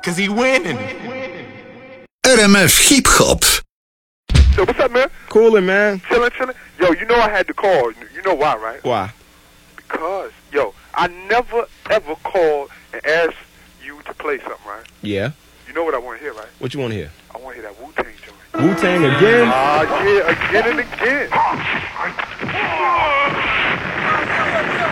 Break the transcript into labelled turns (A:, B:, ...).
A: Cause he winning.
B: RMF Hip Hop.
C: So what's up, man?
D: Coolin', man.
C: Chillin'. Yo, you know I had to call. You know why, right?
D: Why?
C: Because, yo, I never, ever called and asked you to play something, right?
D: Yeah.
C: You know what I want to hear, right?
D: What you want to hear?
C: I want to hear that Wu-Tang joint.
D: Wu-Tang again?
C: Yeah, again and again.